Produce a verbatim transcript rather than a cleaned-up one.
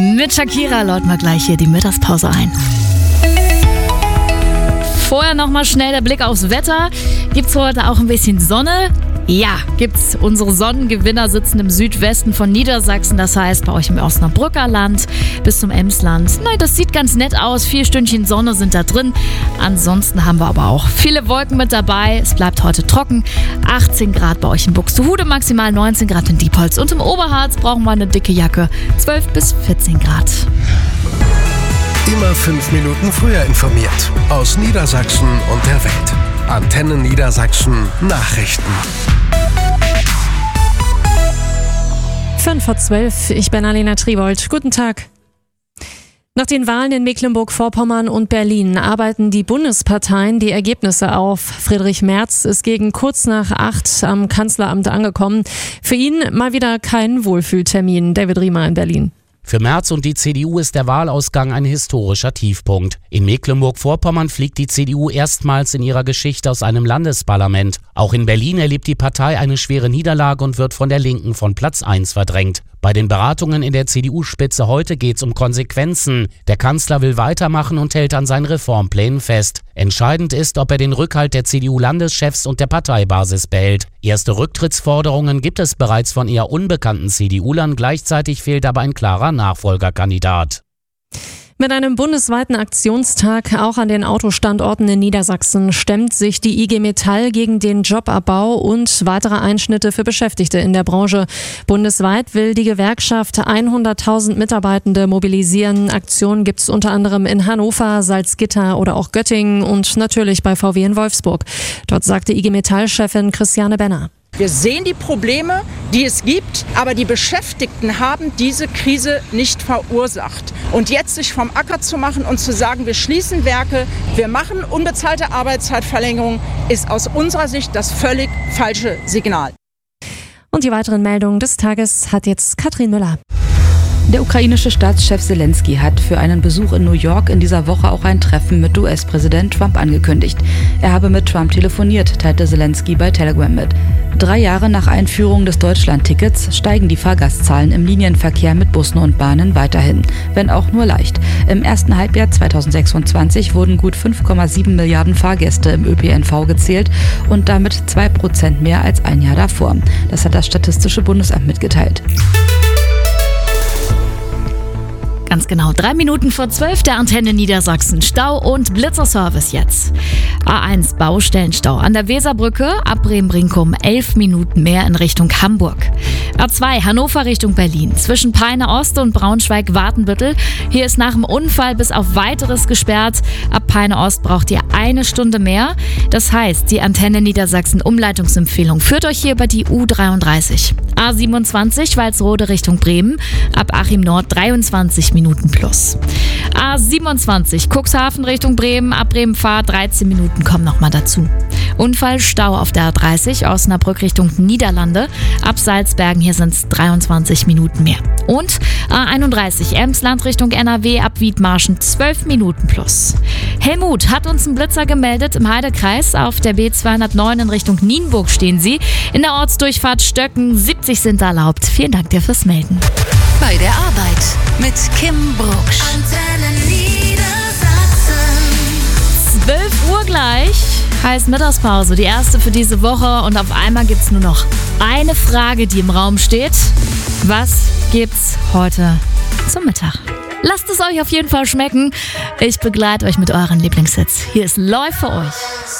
Mit Shakira läuten wir gleich hier die Mittagspause ein. Vorher nochmal schnell der Blick aufs Wetter. Gibt's heute auch ein bisschen Sonne? Ja, gibt's. Unsere Sonnengewinner sitzen im Südwesten von Niedersachsen, das heißt bei euch im Osnabrücker Land bis zum Emsland. Nein, das sieht ganz nett aus. Vier Stündchen Sonne sind da drin. Ansonsten haben wir aber auch viele Wolken mit dabei. Es bleibt heute trocken. achtzehn Grad bei euch in Buxtehude, maximal neunzehn Grad in Diepholz. Und im Oberharz brauchen wir eine dicke Jacke. zwölf bis vierzehn Grad. Immer fünf Minuten früher informiert. Aus Niedersachsen und der Welt. Antenne Niedersachsen Nachrichten. fünf vor zwölf, ich bin Alena Tribold. Guten Tag. Nach den Wahlen in Mecklenburg-Vorpommern und Berlin arbeiten die Bundesparteien die Ergebnisse auf. Friedrich Merz ist gegen kurz nach acht am Kanzleramt angekommen. Für ihn mal wieder kein Wohlfühltermin. David Riemer in Berlin. Für Merz und die C D U ist der Wahlausgang ein historischer Tiefpunkt. In Mecklenburg-Vorpommern fliegt die C D U erstmals in ihrer Geschichte aus einem Landesparlament. Auch in Berlin erlebt die Partei eine schwere Niederlage und wird von der Linken von Platz eins verdrängt. Bei den Beratungen in der C D U-Spitze heute geht es um Konsequenzen. Der Kanzler will weitermachen und hält an seinen Reformplänen fest. Entscheidend ist, ob er den Rückhalt der C D U-Landeschefs und der Parteibasis behält. Erste Rücktrittsforderungen gibt es bereits von eher unbekannten C D U-Lern. Gleichzeitig fehlt aber ein klarer Nachfolgerkandidat. Mit einem bundesweiten Aktionstag auch an den Autostandorten in Niedersachsen stemmt sich die I G Metall gegen den Jobabbau und weitere Einschnitte für Beschäftigte in der Branche. Bundesweit will die Gewerkschaft hunderttausend Mitarbeitende mobilisieren. Aktionen gibt es unter anderem in Hannover, Salzgitter oder auch Göttingen und natürlich bei V W in Wolfsburg. Dort sagte I G Metall-Chefin Christiane Benner. Wir sehen die Probleme, die es gibt, aber die Beschäftigten haben diese Krise nicht verursacht. Und jetzt sich vom Acker zu machen und zu sagen, wir schließen Werke, wir machen unbezahlte Arbeitszeitverlängerung, ist aus unserer Sicht das völlig falsche Signal. Und die weiteren Meldungen des Tages hat jetzt Katrin Müller. Der ukrainische Staatschef Zelensky hat für einen Besuch in New York in dieser Woche auch ein Treffen mit U S-Präsident Trump angekündigt. Er habe mit Trump telefoniert, teilte Zelensky bei Telegram mit. Drei Jahre nach Einführung des Deutschland-Tickets steigen die Fahrgastzahlen im Linienverkehr mit Bussen und Bahnen weiterhin, wenn auch nur leicht. Im ersten Halbjahr zweitausendsechsundzwanzig wurden gut fünf Komma sieben Milliarden Fahrgäste im Ö P N V gezählt und damit zwei Prozent mehr als ein Jahr davor. Das hat das Statistische Bundesamt mitgeteilt. Ganz genau, drei Minuten vor zwölf der Antenne Niedersachsen. Stau und Blitzerservice jetzt. A eins Baustellenstau an der Weserbrücke, ab Bremen-Brinkum elf Minuten mehr in Richtung Hamburg. A zwei Hannover Richtung Berlin, zwischen Peine Ost und Braunschweig-Watenbüttel. Hier ist nach dem Unfall bis auf Weiteres gesperrt. Ab Peine Ost braucht ihr eine Stunde mehr. Das heißt, die Antenne Niedersachsen Umleitungsempfehlung führt euch hier über die U dreiunddreißig. A siebenundzwanzig Walsrode Richtung Bremen, ab Achim Nord dreiundzwanzig Minuten plus. A siebenundzwanzig Cuxhaven Richtung Bremen, ab Bremen-Fahr dreizehn Minuten kommen nochmal dazu. Unfall, Stau auf der A dreißig, Osnabrück Richtung Niederlande, ab Salzbergen, hier sind es dreiundzwanzig Minuten mehr. Und A einunddreißig Emsland Richtung N R W, ab Wiedmarschen zwölf Minuten plus. Helmut hat uns einen Blitzer gemeldet im Heidekreis. Auf der B zweihundertneun in Richtung Nienburg stehen sie. In der Ortsdurchfahrt Stöcken, siebzig sind erlaubt. Vielen Dank dir fürs Melden. Bei der Arbeit mit Kim Brucksch. Antenne Niedersachsen. zwölf Uhr gleich heißt Mittagspause, die erste für diese Woche. Und auf einmal gibt es nur noch eine Frage, die im Raum steht. Was gibt's heute zum Mittag? Lasst es euch auf jeden Fall schmecken. Ich begleite euch mit euren Lieblingshits. Hier ist Läuft für euch.